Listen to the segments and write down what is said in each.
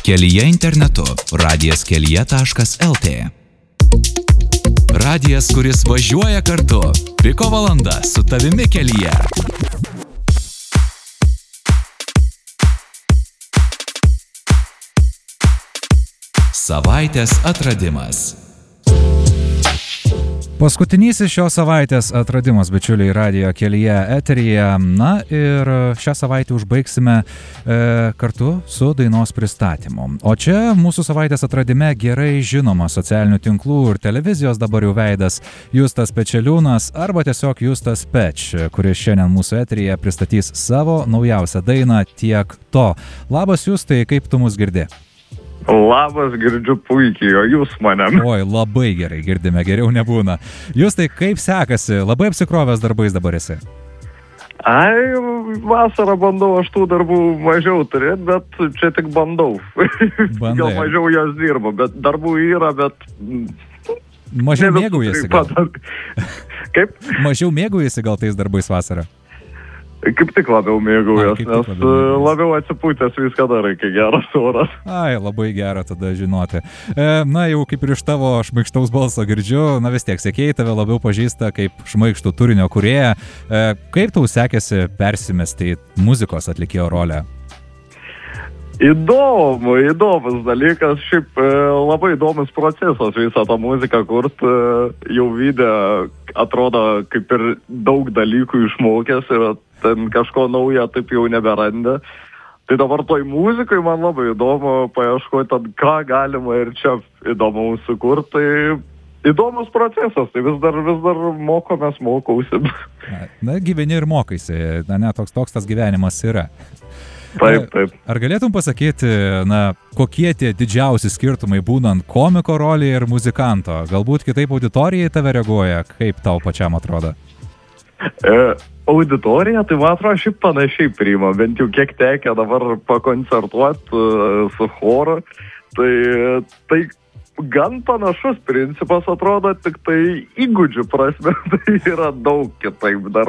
Kelyje internetu radijas.kelyje.lt. Radijas, kuris važiuoja kartu. Piko valanda su tavimi kelyje. Savaitės atradimas. Paskutinysis šios savaitės atradimas, bičiuliai, radijo kelyje eteryje. Na ir šią savaitę užbaigsime kartu su dainos pristatymu. O čia mūsų savaitės atradime gerai žinoma socialinių tinklų ir televizijos dabar jau veidas Justas Pečeliūnas arba tiesiog Justas Peč, kuris šiandien mūsų eteryje pristatys savo naujausią dainą Tiek to. Labas Justai, kaip tu mus girdi? Labas, girdžiu puikiai, o jūs manem. Oi, labai gerai girdime, geriau nebūna. Justai, kaip sekasi? Labai apsikrovęs darbais dabar esi? Ai, vasarą bandau aš tų darbų mažiau turėti, bet čia tik bandau. Bandai. Gal mažiau jos dirbu, bet darbų yra, bet... Mažiau mėgaujasi gal? Kaip? Mažiau mėgaujasi gal tais darbais vasarą? Kaip tik labiau mėgaujas, nes labiau atsipūtęs viską darai, kai geras oras. Ai, labai gera tada žinoti. Na, jau kaip ir iš tavo šmaikštaus balso girdžiu, na vis tiek sekėjai tave labiau pažįsta kaip šmaikštų turinio kūrėją. Kaip tau sekėsi persimesti į muzikos atlikėjo rolę? Įdomus dalykas, šiaip labai įdomus procesas visą tą muziką kurt, jau video atrodo kaip ir daug dalykų išmokęs ir ten kažko naujo taip jau neberandė. Tai dabar toj muzikai man labai įdomu paieškoti, ką galima ir čia įdomu sukurti. Tai įdomus procesas, tai vis dar mokausi. Na, gyveni ir mokaisi, ne, toks tas gyvenimas yra. Taip. Ar galėtum pasakyti, na, kokie tie didžiausi skirtumai būnant komiko rolėje ir muzikanto? Galbūt kitaip auditorijai tave reaguoja, kaip tau pačiam atrodo? Auditorija, tai man atrodo, šiaip panašiai priima, bent jau kiek tekia dabar pakoncertuoti su choru, tai gan panašus principas atrodo, tik tai įgūdžių prasme tai yra daug kitaip dar,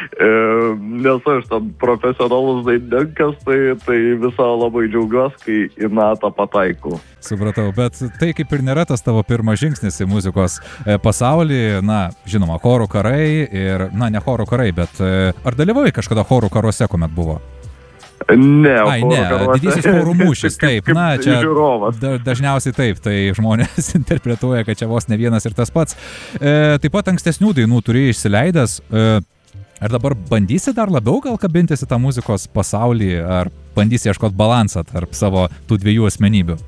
nes aš ten profesionalus dainininkas, tai visą labai džiaugiuosi, kai į natą pataikau. Supratau, bet tai kaip ir nėra tas tavo pirmas žingsnis į muzikos pasaulį, na, žinoma, chorų karai ir, na, ne chorų karai, bet ar dalyvavai kažkada chorų karuose, kuomet buvo? Ne, didysis chorų mūšis, taip, kaip na, čia žiūrovas. Dažniausiai taip, tai žmonės interpretuoja, kad čia vos ne vienas ir tas pats. Taip pat ankstesnių dainų turi išsileidęs, ar dabar bandysi dar labiau gal kabintis į tą muzikos pasaulį, ar bandysi ieškoti balansą tarp savo tų dviejų asmenybių?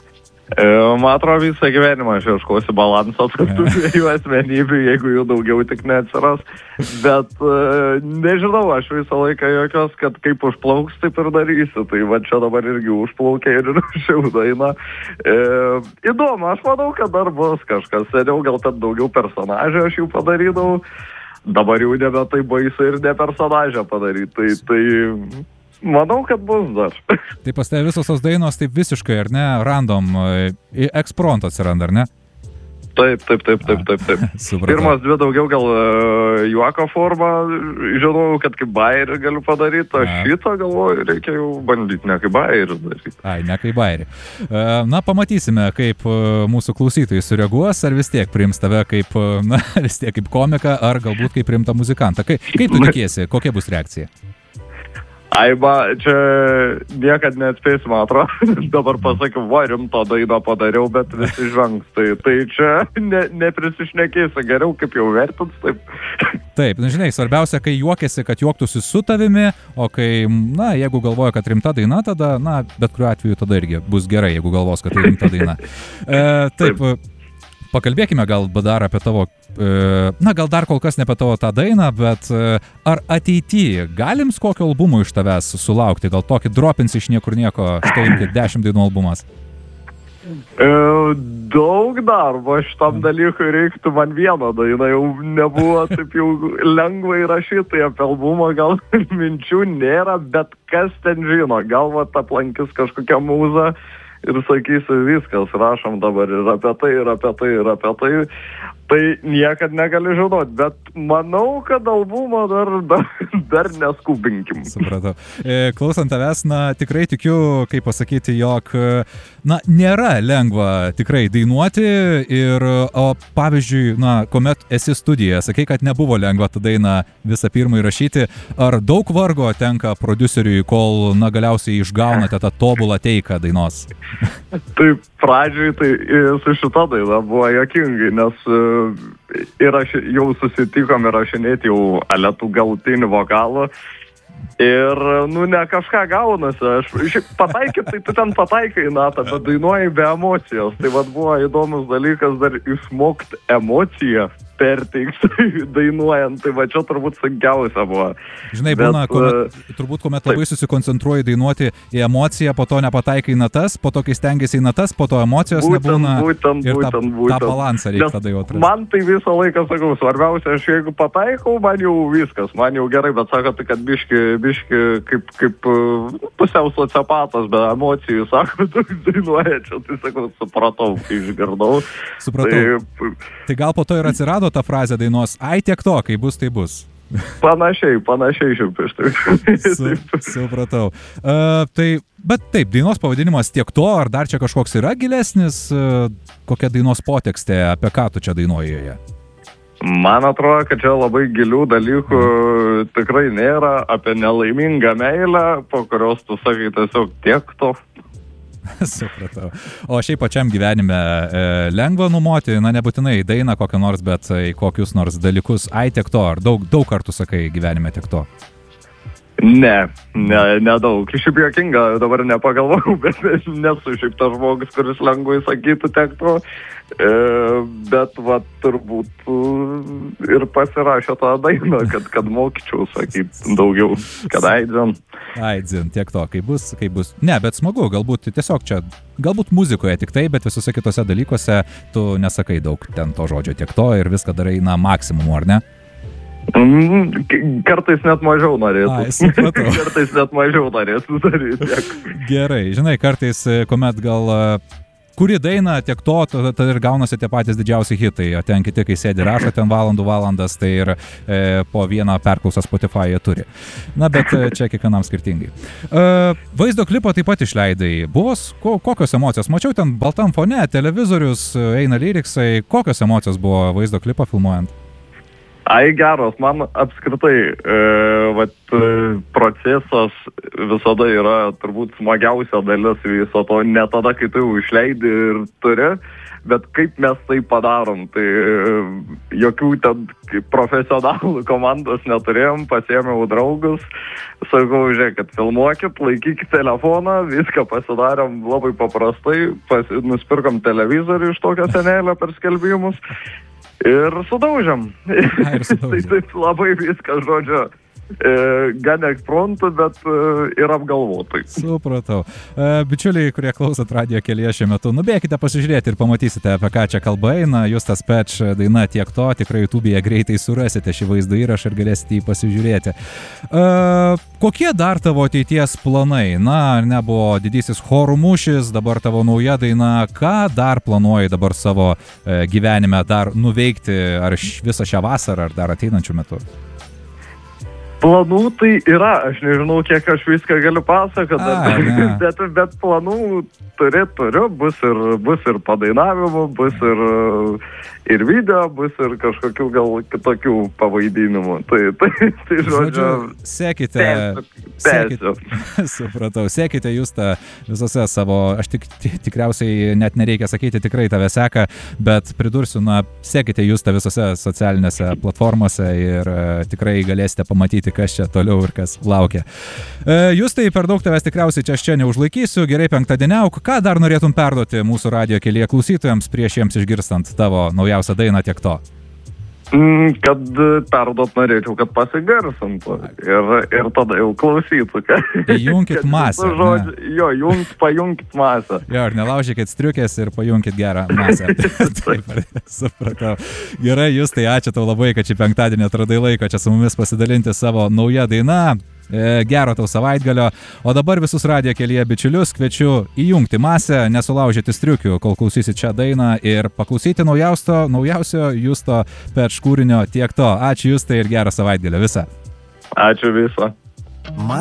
Man atrodo, visą gyvenimą aš ieškosiu balansą tarp tų dviejų asmenybių, jeigu jų daugiau tik neatsiras. Bet nežinau, aš visą laiką jokios, kad kaip užplauks, taip ir darysiu. Tai va čia dabar irgi užplaukė ir rašiau dainą. Įdomu, aš manau, kad dar bus kažkas. Seniau gal ten daugiau personažą aš jau padarydavau. Dabar jau nebe tai baisu ir ne personažą padaryti. Tai manau, kad bus dar. Tai pas tai visos tos dainos taip visiškai, ar ne, random, eksprompt atsiranda, ar ne? Taip. Supratau. Pirmas dvi daugiau gal juoko formą, žinau, kad kaip bairį galiu padaryti, o šitą galvoju, reikia jau bandyti, ne kaip bairį daryti. Ai, ne kaip bairį. Na, pamatysime, kaip mūsų klausytojai sureaguos, ar vis tiek priims tave kaip, na, vis tiek kaip komiką, ar galbūt kaip rimtą muzikantą. Kaip tu tikiesi, kokia bus reakcija? Ai, čia niekad neatspėsiu, man atrodo, dabar pasakiau, rimto dainą padariau, bet visi žvangs, tai čia neprisišnekėsi, geriau kaip jau vertins, taip. Taip, na žinai, svarbiausia, kai juokiasi, kad juoktųsi su tavimi, o kai, na, jeigu galvoja, kad rimta daina, tada, na, bet kuriuo atveju tada irgi bus gerai, jeigu galvos, kad tai rimta daina. Taip. Pakalbėkime gal dar apie tavo, na gal dar kol kas ne apie tavo tą dainą, bet ar ateityje galim kokio albumo iš tavęs sulaukti, gal tokį dropins iš niekur nieko, štai 10 dainų albumas? Daug darbo šitam dalykui reiktų, man vieną dainą jau nebuvo taip jau lengvai rašyti, apie albumą gal minčių nėra, bet kas ten žino, gal vat aplankys kažkokią mūzą ir sakysiu, viskas, rašom dabar ir apie tai. Tai niekad negali žinot, bet manau, kad albumo dar neskubinkim. Supratau. Klausant tavęs, tikrai tikiu, kaip pasakyti, jog, nėra lengva tikrai dainuoti o pavyzdžiui, kuomet esi studijoje, sakai, kad nebuvo lengva tą dainą visą pirmą įrašyti, ar daug vargo tenka prodiuseriui, kol, galiausiai išgaunate tą tobulą teiką dainos? Tai pradžiai, tai su šita daina buvo juokingai, nes jau susitikom įrašinėti jau aletų galutinį vokalą ir, ne kažką gaunasi. Aš pataikyt, tai tu ten pataikai į natą, bet dainuoji be emocijos. Tai buvo įdomus dalykas dar išmokti emociją perteikti dainuojant, tai čia turbūt sunkiausia buvo. Žinai, būna, kuomet labai susikoncentruoji dainuoti į emociją, po to nepataikai į natas, po to, kai stengiasi į natas, po to emocijos nebūna ir tą balansą reikia tada jau atrasti. Man tai visą laiką sakau, svarbiausia, aš jeigu pataikau, man jau viskas, man jau gerai, bet sako, tai kad biški kaip pusiau sociopatas, be emocijų, sako, tu dainuoja čia, tai sakau, supratau, kai išgirdau. Supratau. Tai gal po to ir atsirado ta frazė dainos, ai tiek to, kai bus, tai bus. Panašiai šiaip iš tai. Supratau. Bet taip, dainos pavadinimas tiek to, ar dar čia kažkoks yra gilesnis, kokia dainos potekstė, apie ką tu čia dainuoji joje? Man atrodo, kad čia labai gilių dalykų tikrai nėra, apie nelaimingą meilę, po kurios tu sakai tiesiog tiek to. Supratau. O šiaip pačiam gyvenime lengva numoti, nebūtinai dainą kokią nors, bet kokius nors dalykus, ai tiek to, ar daug kartų sakai gyvenime tiek to? Nedaug. Šiaip juokinga, dabar nepagalvojau, bet nesu šiaip tas žmogus, kuris lengvai sakytų tiek to, bet turbūt ir pasirašė tą dainą, kad mokyčiau sakyti daugiau, kad Aidzin, tiek to, kai bus. Ne, bet smagu, galbūt tiesiog čia, galbūt muzikoje tik tai, bet visose kitose dalykuose tu nesakai daug ten to žodžio tiek to ir viską darai, maksimumu, ar ne? Kartais net mažiau norėtų. Kartais net mažiau norėtų daryti. Gerai, žinai, kartais, kuomet gal kuri daina tiek to, tada ir gaunasi tie patys didžiausi hitai, o ten kiti, kai sėdi rašo ten valandas, tai ir po vieną perklausą Spotify'e turi. Bet čia kiekvienam skirtingai. Vaizdo klipą taip pat išleidai. Kokios emocijos? Mačiau ten baltam fone, televizorius, eina lyriksai. Kokios emocijos buvo vaizdo klipą filmuojant? Ai, geros, man apskritai procesas visada yra turbūt smagiausia dalis viso to, ne tada, kai tu išleidi ir turi, bet kaip mes tai padarom, tai jokių ten profesionalų komandos neturėjom, pasiėmiau draugus, sakau, žiūrėkit, filmuokit, laikykit telefoną, viską pasidarėm labai paprastai, nusipirkom televizorių iš tokio senelio per skelbimus. Ir sudaužiam. Tai taip labai viskas, žodžiu, gan ekspromtu, bet ir apgalvotai. Supratau. Bičiuliai, kurie klausot radijo kelyje šiuo metu, nubėkite pasižiūrėti ir pamatysite, apie ką čia kalba eina. Justas Peč daina tiek to, tikrai YouTube'e greitai surasite šį vaizdo įrašą ir galėsite jį pasižiūrėti. Kokie dar tavo ateities planai? Ar nebuvo didysis chorų mūšis, dabar tavo nauja daina. Ką dar planuoji dabar savo gyvenime dar nuveikti, ar visą šią vasarą, ar dar ateinančių metų? Planų tai yra, aš nežinau, kiek aš viską galiu pasakoti, bet planų turiu, bus ir padainavimų, bus ir video, bus ir kažkokių gal kitokių pavaidinimų. Tai žodžiu, sekite, supratau, sekite Justą visose savo, aš tikriausiai net nereikia sakyti, tikrai tave seka, bet pridursiu, sekite Justą visose socialinėse platformose ir tikrai galėsite pamatyti, kas čia toliau ir kas laukia. Justai, per daug tavęs tikriausiai čia neužlaikysiu, gerai penktadieniauk. Ką dar norėtum perduoti mūsų radijo kelyje klausytojams prieš jiems išgirstant tavo naujausią dainą tiek to? Kad perduot norėčiau, kad pasigarsintų ir tada jau klausytų. Įjunkit masę. Pajunkit masę. Jo, ir nelaužykit striukės ir pajunkit gerą masę. Taip, supratau. Gerai, Justai, ačiū tau labai, kad šį penktadienį atradai laiko čia su mumis pasidalinti savo naują dainą. gero tau savaitgalio. O dabar visus radijo kelyje bičiulius kviečiu įjungti masę, nesulaužyti striukių, kol klausysit šią dainą ir paklausyti naujausio Justo Pečkūrinio Tiek to. Ačiū Justai ir gero savaitgalio visą. Ačiū visą.